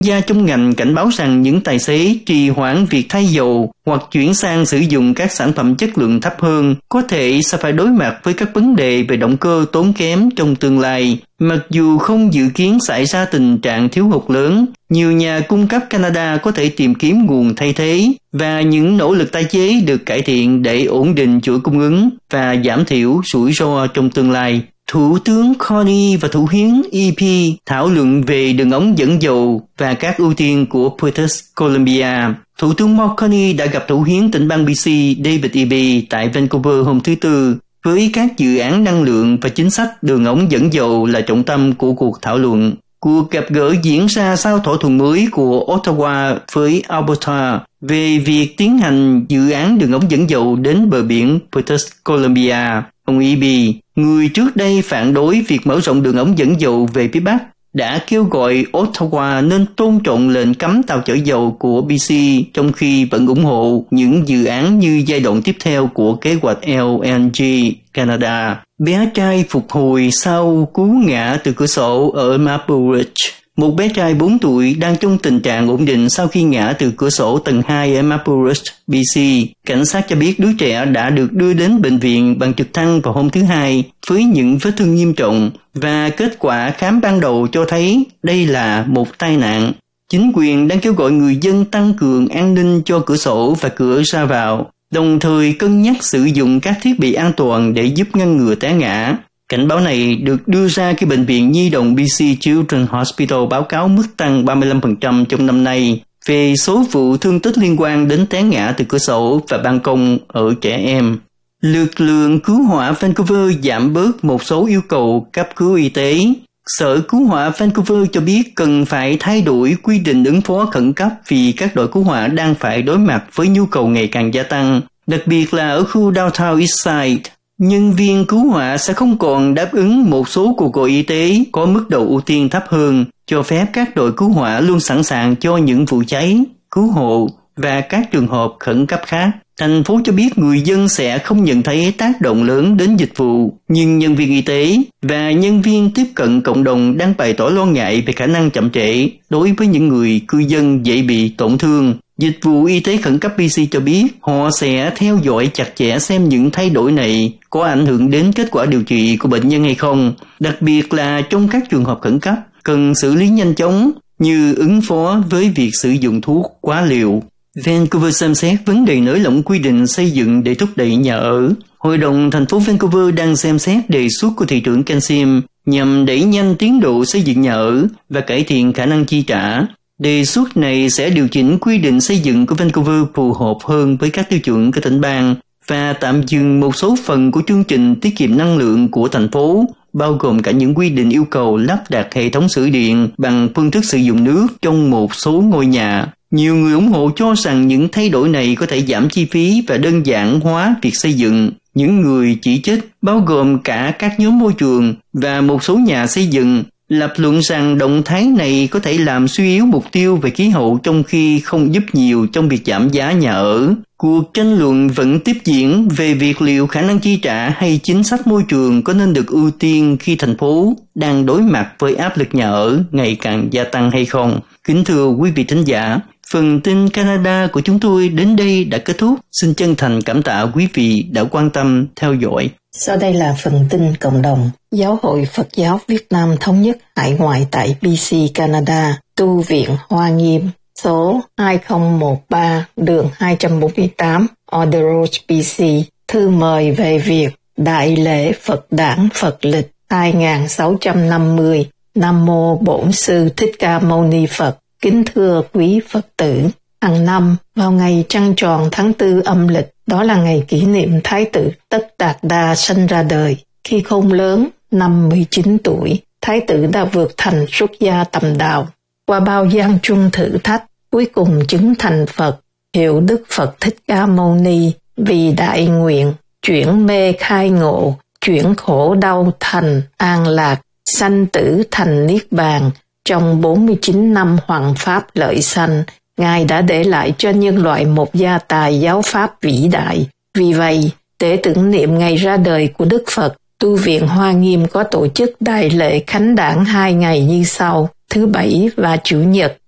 gia trong ngành cảnh báo rằng những tài xế trì hoãn việc thay dầu hoặc chuyển sang sử dụng các sản phẩm chất lượng thấp hơn có thể sẽ phải đối mặt với các vấn đề về động cơ tốn kém trong tương lai. Mặc dù không dự kiến xảy ra tình trạng thiếu hụt lớn, nhiều nhà cung cấp Canada có thể tìm kiếm nguồn thay thế và những nỗ lực tái chế được cải thiện để ổn định chuỗi cung ứng và giảm thiểu rủi ro trong tương lai. Thủ tướng Carney và Thủ hiến EP thảo luận về đường ống dẫn dầu và các ưu tiên của British Columbia. Thủ tướng Mark Carney đã gặp Thủ hiến tỉnh bang BC David Eby tại Vancouver hôm thứ Tư, với các dự án năng lượng và chính sách đường ống dẫn dầu là trọng tâm của cuộc thảo luận. Cuộc gặp gỡ diễn ra sau thỏa thuận mới của Ottawa với Alberta về việc tiến hành dự án đường ống dẫn dầu đến bờ biển British Columbia. Ông Eby, người trước đây phản đối việc mở rộng đường ống dẫn dầu về phía Bắc, đã kêu gọi Ottawa nên tôn trọng lệnh cấm tàu chở dầu của BC, trong khi vẫn ủng hộ những dự án như giai đoạn tiếp theo của kế hoạch LNG Canada. Bé trai phục hồi sau cú ngã từ cửa sổ ở Maple Ridge. Một bé trai 4 tuổi đang trong tình trạng ổn định sau khi ngã từ cửa sổ tầng 2 ở Maple Ridge, BC. Cảnh sát cho biết đứa trẻ đã được đưa đến bệnh viện bằng trực thăng vào hôm thứ Hai với những vết thương nghiêm trọng và kết quả khám ban đầu cho thấy đây là một tai nạn. Chính quyền đang kêu gọi người dân tăng cường an ninh cho cửa sổ và cửa ra vào, đồng thời cân nhắc sử dụng các thiết bị an toàn để giúp ngăn ngừa té ngã. Cảnh báo này được đưa ra khi Bệnh viện Nhi đồng BC Children's Hospital báo cáo mức tăng 35% trong năm nay về số vụ thương tích liên quan đến té ngã từ cửa sổ và ban công ở trẻ em. Lực lượng cứu hỏa Vancouver giảm bớt một số yêu cầu cấp cứu y tế. Sở Cứu hỏa Vancouver cho biết cần phải thay đổi quy định ứng phó khẩn cấp vì các đội cứu hỏa đang phải đối mặt với nhu cầu ngày càng gia tăng, đặc biệt là ở khu Downtown Eastside. Nhân viên cứu hỏa sẽ không còn đáp ứng một số cuộc gọi y tế có mức độ ưu tiên thấp hơn, cho phép các đội cứu hỏa luôn sẵn sàng cho những vụ cháy, cứu hộ và các trường hợp khẩn cấp khác. Thành phố cho biết người dân sẽ không nhận thấy tác động lớn đến dịch vụ, nhưng nhân viên y tế và nhân viên tiếp cận cộng đồng đang bày tỏ lo ngại về khả năng chậm trễ đối với những người cư dân dễ bị tổn thương. Dịch vụ y tế khẩn cấp BC cho biết họ sẽ theo dõi chặt chẽ xem những thay đổi này có ảnh hưởng đến kết quả điều trị của bệnh nhân hay không, đặc biệt là trong các trường hợp khẩn cấp cần xử lý nhanh chóng như ứng phó với việc sử dụng thuốc quá liều. Vancouver xem xét vấn đề nới lỏng quy định xây dựng để thúc đẩy nhà ở. Hội đồng thành phố Vancouver đang xem xét đề xuất của thị trưởng Ken Sim nhằm đẩy nhanh tiến độ xây dựng nhà ở và cải thiện khả năng chi trả. Đề xuất này sẽ điều chỉnh quy định xây dựng của Vancouver phù hợp hơn với các tiêu chuẩn của tỉnh bang và tạm dừng một số phần của chương trình tiết kiệm năng lượng của thành phố, bao gồm cả những quy định yêu cầu lắp đặt hệ thống sưởi điện bằng phương thức sử dụng nước trong một số ngôi nhà. Nhiều người ủng hộ cho rằng những thay đổi này có thể giảm chi phí và đơn giản hóa việc xây dựng. Những người chỉ trích, bao gồm cả các nhóm môi trường và một số nhà xây dựng, lập luận rằng động thái này có thể làm suy yếu mục tiêu về khí hậu trong khi không giúp nhiều trong việc giảm giá nhà ở. Cuộc tranh luận vẫn tiếp diễn về việc liệu khả năng chi trả hay chính sách môi trường có nên được ưu tiên khi thành phố đang đối mặt với áp lực nhà ở ngày càng gia tăng hay không. Kính thưa quý vị thính giả, phần tin Canada của chúng tôi đến đây đã kết thúc. Xin chân thành cảm tạ quý vị đã quan tâm theo dõi. Sau đây là phần tin cộng đồng. Giáo hội Phật giáo Việt Nam Thống nhất hải ngoại tại BC, Canada, tu viện Hoa Nghiêm, số 2013 đường 248, Order Road, BC, thư mời về việc Đại lễ Phật đản Phật lịch 2650. Nam mô Bổn Sư Thích Ca Mâu Ni Phật. Kính thưa quý Phật tử, hàng năm vào ngày trăng tròn tháng 4 âm lịch, đó là ngày kỷ niệm Thái tử Tất Đạt Đa sinh ra đời. Khi không lớn, năm 19 tuổi, Thái tử đã vượt thành xuất gia tầm đạo. Qua bao gian truân thử thách, cuối cùng chứng thành Phật, hiệu Đức Phật Thích Ca Mâu Ni, vì đại nguyện, chuyển mê khai ngộ, chuyển khổ đau thành an lạc, sanh tử thành niết bàn. Trong 49 năm hoằng pháp lợi sanh, Ngài đã để lại cho nhân loại một gia tài giáo pháp vĩ đại. Vì vậy, để tưởng niệm ngày ra đời của Đức Phật, tu viện Hoa Nghiêm có tổ chức đại lễ khánh đản 2 ngày như sau: thứ Bảy và Chủ nhật